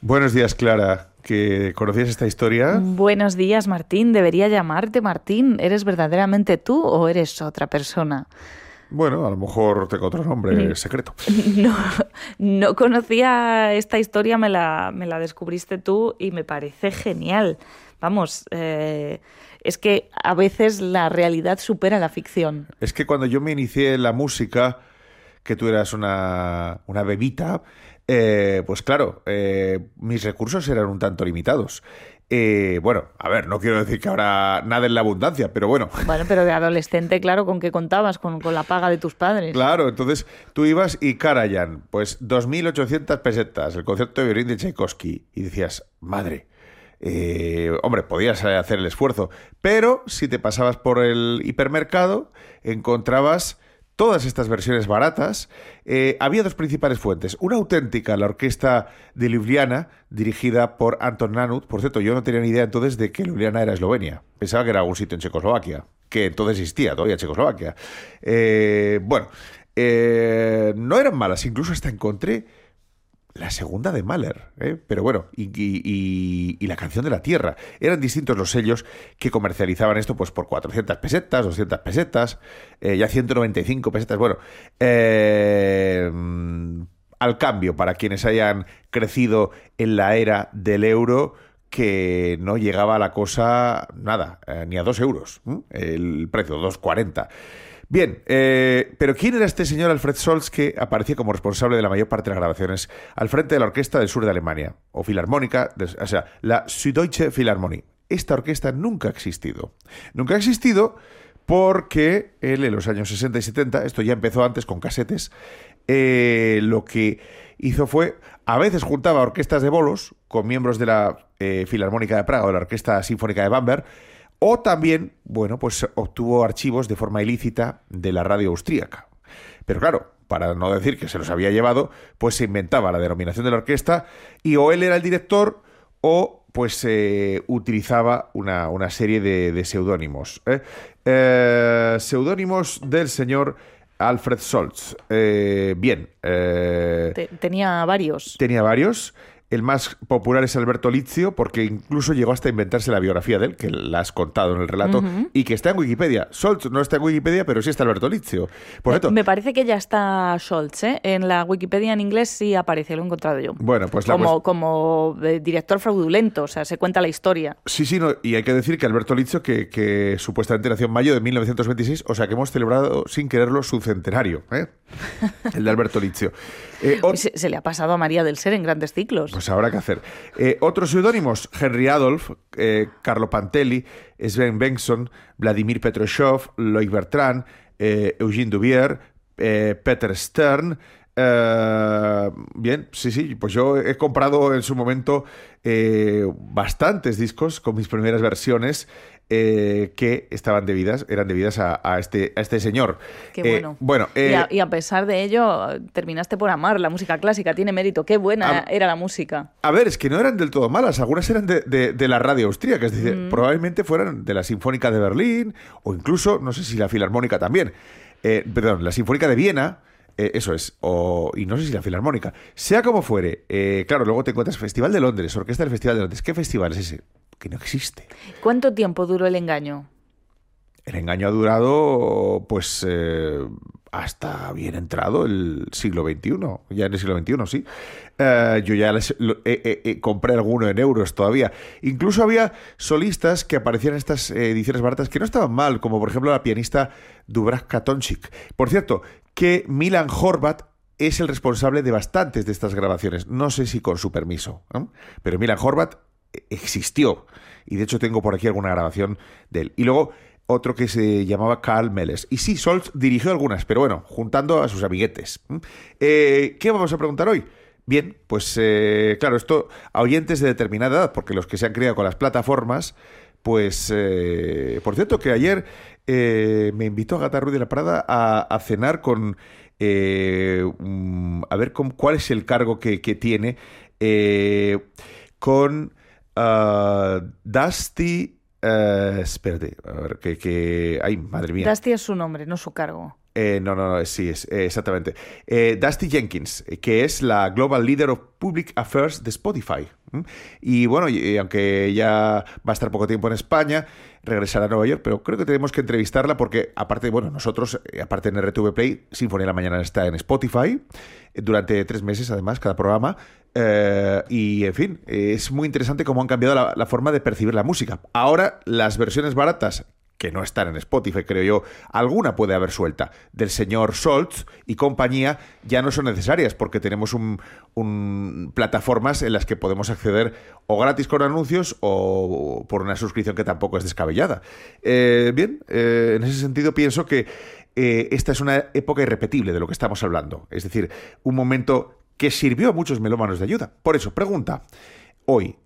Buenos días, Clara. ¿Que conocías esta historia? Buenos días, Martín. Debería llamarte Martín. ¿Eres verdaderamente tú o eres otra persona? Bueno, a lo mejor tengo otro nombre secreto. No conocía esta historia, me la descubriste tú y me parece genial. Vamos, es que a veces la realidad supera la ficción. Es que cuando yo me inicié en la música, que tú eras una bebita, pues claro, mis recursos eran un tanto limitados. Bueno, a ver, no quiero decir que ahora nada en la abundancia, pero bueno. Bueno, pero de adolescente, claro, ¿con qué contabas? Con la paga de tus padres. Claro, entonces tú ibas y Karajan, pues 2.800 pesetas, el concierto de violín de Tchaikovsky, y decías, madre, hombre, podías hacer el esfuerzo, pero si te pasabas por el hipermercado, encontrabas todas estas versiones baratas. Había dos principales fuentes. Una auténtica, la orquesta de Ljubljana, dirigida por Anton Nanut. Por cierto, yo no tenía ni idea entonces de que Ljubljana era Eslovenia. Pensaba que era algún sitio en Checoslovaquia, que entonces existía todavía Checoslovaquia. No eran malas. Incluso hasta encontré la segunda de Mahler, pero bueno, y la canción de la tierra. Eran distintos los sellos que comercializaban esto pues por 400 pesetas, 200 pesetas, ya 195 pesetas. Bueno, al cambio, para quienes hayan crecido en la era del euro, que no llegaba la cosa, nada, ni a 2 euros, el precio, 2,40. Bien, pero ¿quién era este señor Alfred Scholz que aparecía como responsable de la mayor parte de las grabaciones al frente de la Orquesta del Sur de Alemania, o Filarmónica, o sea, la Süddeutsche Philharmonie? Esta orquesta nunca ha existido. Nunca ha existido porque él en los años 60 y 70, esto ya empezó antes con casetes, lo que hizo fue, a veces juntaba orquestas de bolos con miembros de la Filarmónica de Praga o de la Orquesta Sinfónica de Bamberg, o también, bueno, pues obtuvo archivos de forma ilícita de la radio austríaca. Pero claro, para no decir que se los había llevado, pues se inventaba la denominación de la orquesta y o él era el director o pues utilizaba una serie de seudónimos. Seudónimos del señor Alfred Scholz. Tenía varios. Tenía varios. El más popular es Alberto Lizio, porque incluso llegó hasta inventarse la biografía de él, que la has contado en el relato, y que está en Wikipedia. Scholz no está en Wikipedia, pero sí está Alberto Lizio. Por cierto, me parece que ya está Scholz, ¿eh? En la Wikipedia en inglés sí aparece, lo he encontrado yo. Bueno, pues como director fraudulento, o sea, se cuenta la historia. Sí, no, y hay que decir que Alberto Lizio, que supuestamente nació en mayo de 1926, o sea que hemos celebrado sin quererlo su centenario, el de Alberto Lizio. Se le ha pasado a María del Ser en grandes ciclos. Pues habrá que hacer. Otros seudónimos: Henry Adolf, Carlo Pantelli, Sven Bengtsson, Vladimir Petroshev, Loïc Bertrand, Eugene Duvier, Peter Stern. Bien, sí, pues yo he comprado en su momento bastantes discos con mis primeras versiones que eran debidas a este señor. Qué bueno. Y a pesar de ello, terminaste por amar la música clásica. Tiene mérito. Qué buena era la música. A ver, es que no eran del todo malas. Algunas eran de la radio austríaca. Es decir, probablemente fueran de la Sinfónica de Berlín o incluso, no sé si la Filarmónica también. La Sinfónica de Viena. Eso es, y no sé si la Filarmónica. Sea como fuere, claro, luego te encuentras Festival de Londres, Orquesta del Festival de Londres. ¿Qué festival es ese? Que no existe. ¿Cuánto tiempo duró el engaño? El engaño ha durado, pues, hasta bien entrado el siglo XXI. Ya en el siglo XXI, sí. Yo ya compré alguno en euros todavía. Incluso había solistas que aparecían en estas ediciones baratas que no estaban mal, como por ejemplo la pianista Dubravka Tomčík. Por cierto, que Milan Horvat es el responsable de bastantes de estas grabaciones. No sé si con su permiso, ¿no? Pero Milan Horvat existió. Y de hecho tengo por aquí alguna grabación de él. Y luego otro que se llamaba Karl Meles. Y sí, Scholz dirigió algunas, pero bueno, juntando a sus amiguetes. ¿Qué vamos a preguntar hoy? Bien, pues claro, esto a oyentes de determinada edad, porque los que se han criado con las plataformas, pues, por cierto, que ayer me invitó Agatha Ruiz de la Prada a cenar con, a ver cuál es el cargo que tiene, con Dusty... espérate, a ver, ay, madre mía. Dusty es su nombre, no su cargo. No, sí, exactamente. Dusty Jenkins, que es la Global Leader of Public Affairs de Spotify. Y bueno, aunque ya va a estar poco tiempo en España, regresará a Nueva York, pero creo que tenemos que entrevistarla porque, aparte, bueno, nosotros, aparte en RTV Play, Sinfonía de la Mañana está en Spotify durante 3 meses, además, cada programa. Y, en fin, es muy interesante cómo han cambiado la forma de percibir la música. Ahora, las versiones baratas, que no están en Spotify, creo yo, alguna puede haber suelta, del señor Scholz y compañía, ya no son necesarias porque tenemos plataformas en las que podemos acceder o gratis con anuncios o por una suscripción que tampoco es descabellada. En ese sentido pienso que esta es una época irrepetible de lo que estamos hablando, es decir, un momento que sirvió a muchos melómanos de ayuda. Por eso, pregunta, hoy...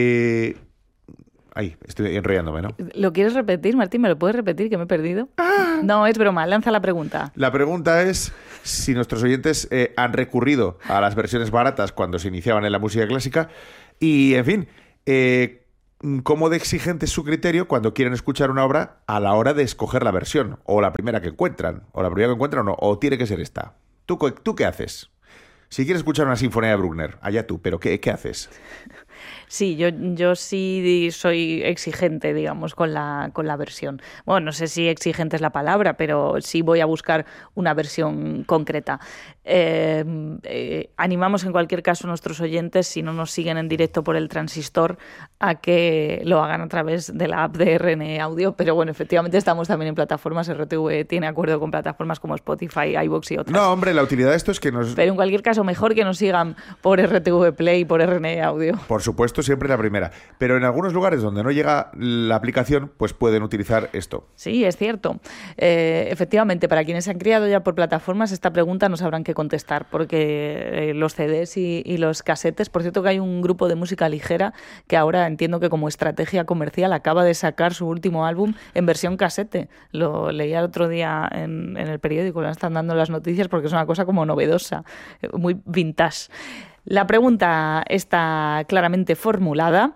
Ahí, estoy enrollándome, ¿no? ¿Lo quieres repetir, Martín? ¿Me lo puedes repetir, que me he perdido? No, es broma, lanza la pregunta. La pregunta es si nuestros oyentes han recurrido a las versiones baratas cuando se iniciaban en la música clásica y, en fin, cómo de exigente es su criterio cuando quieren escuchar una obra a la hora de escoger la versión, o la primera que encuentran, o no, o tiene que ser esta. ¿Tú qué haces? Si quieres escuchar una sinfonía de Bruckner, allá tú, pero ¿qué haces? Sí, yo sí soy exigente, digamos, con la versión. Bueno, no sé si exigente es la palabra, pero sí voy a buscar una versión concreta. Animamos en cualquier caso a nuestros oyentes, si no nos siguen en directo por el transistor, a que lo hagan a través de la app de RNE Audio, pero bueno, efectivamente estamos también en plataformas. RTV tiene acuerdo con plataformas como Spotify, iVoox y otras. No, hombre, la utilidad de esto es que nos... Pero en cualquier caso, mejor que nos sigan por RTV Play y por RNE Audio. Por supuesto, siempre la primera. Pero en algunos lugares donde no llega la aplicación, pues pueden utilizar esto. Sí, es cierto. Efectivamente, para quienes se han criado ya por plataformas, esta pregunta no sabrán qué contestar, porque los CDs y los casetes, por cierto que hay un grupo de música ligera que ahora entiendo que como estrategia comercial acaba de sacar su último álbum en versión casete. Lo leía el otro día en el periódico, lo están dando las noticias porque es una cosa como novedosa, muy vintage. La pregunta está claramente formulada.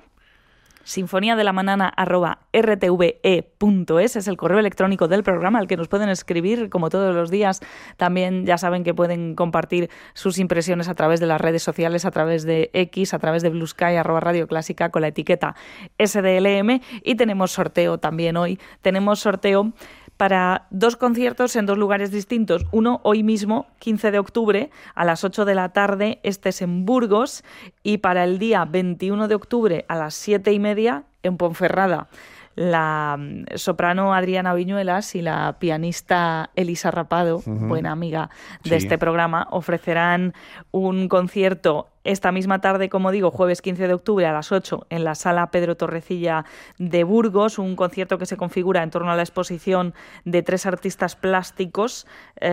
sinfoniadelamanana@rtve.es es el correo electrónico del programa al que nos pueden escribir, como todos los días. También ya saben que pueden compartir sus impresiones a través de las redes sociales, a través de X, a través de Blue Sky, @Radio Clásica, con la etiqueta SDLM. Y tenemos sorteo también hoy. Tenemos sorteo para 2 conciertos en 2 lugares distintos. Uno hoy mismo, 15 de octubre, a las 8 de la tarde, este es en Burgos, y para el día 21 de octubre a las 7:30 en Ponferrada. La soprano Adriana Viñuelas y la pianista Elisa Rapado, buena amiga de este programa, ofrecerán un concierto esta misma tarde, como digo, jueves 15 de octubre a las 8 en la Sala Pedro Torrecilla de Burgos, un concierto que se configura en torno a la exposición de 3 artistas plásticos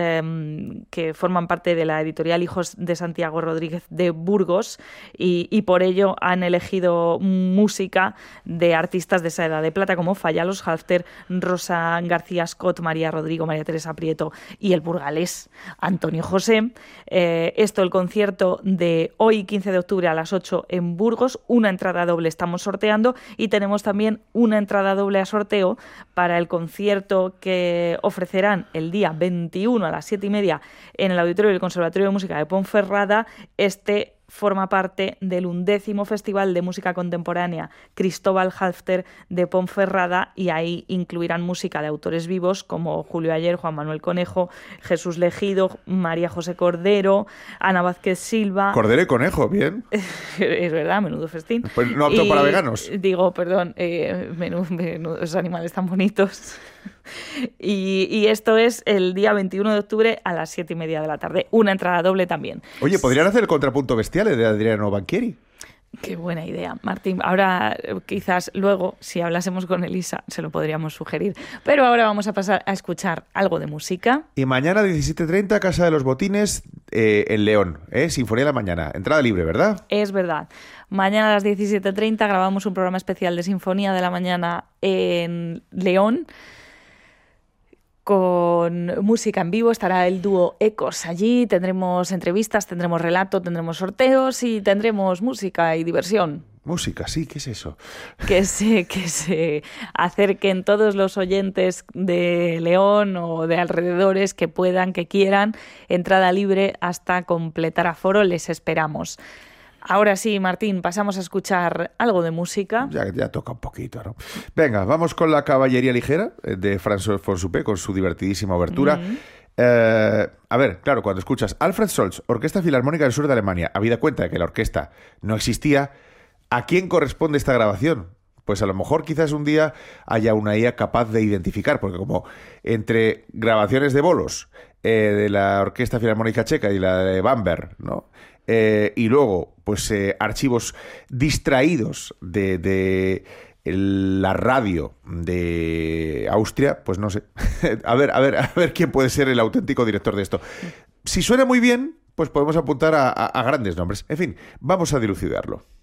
que forman parte de la editorial Hijos de Santiago Rodríguez de Burgos y por ello han elegido música de artistas de esa edad de plata como Fallalos, Halfter, Rosa García Scott, María Rodrigo, María Teresa Prieto y el burgalés Antonio José. El concierto de hoy, 15 de octubre a las 8 en Burgos, una entrada doble estamos sorteando y tenemos también una entrada doble a sorteo para el concierto que ofrecerán el día 21 a las 7:30 en el Auditorio del Conservatorio de Música de Ponferrada. Este forma parte del 11º Festival de Música Contemporánea Cristóbal Halfter de Ponferrada y ahí incluirán música de autores vivos como Julio Ayer, Juan Manuel Conejo, Jesús Legido, María José Cordero, Ana Vázquez Silva. Cordero y Conejo, bien. Es verdad, menudo festín. Pues no apto para veganos. Digo, perdón, menudos animales tan bonitos. Y esto es el día 21 de octubre a las 7:30 de la tarde. Una entrada doble también. Oye, ¿podrían hacer el contrapunto bestial de Adriano Banchieri? Qué buena idea, Martín. Ahora, quizás luego, si hablásemos con Elisa, se lo podríamos sugerir. Pero ahora vamos a pasar a escuchar algo de música. Y mañana, 17:30, Casa de los Botines, en León. Sinfonía de la Mañana. Entrada libre, ¿verdad? Es verdad. Mañana a las 17:30 grabamos un programa especial de Sinfonía de la Mañana en León, con música en vivo. Estará el dúo Ecos allí, tendremos entrevistas, tendremos relato, tendremos sorteos y tendremos música y diversión. Música, sí, ¿qué es eso? Que se acerquen todos los oyentes de León o de alrededores que puedan, que quieran, entrada libre hasta completar aforo, les esperamos. Ahora sí, Martín, pasamos a escuchar algo de música. Ya toca un poquito, ¿no? Venga, vamos con la caballería ligera de François Fonsuppé con su divertidísima obertura. A ver, claro, cuando escuchas Alfred Scholz, Orquesta Filarmónica del Sur de Alemania, habida cuenta de que la orquesta no existía, ¿a quién corresponde esta grabación? Pues a lo mejor quizás un día haya una IA capaz de identificar, porque como entre grabaciones de bolos de la Orquesta Filarmónica Checa y la de Bamberg, ¿no? Y luego, pues archivos distraídos de la radio de Austria, pues no sé. a ver quién puede ser el auténtico director de esto. Si suena muy bien, pues podemos apuntar a grandes nombres. En fin, vamos a dilucidarlo.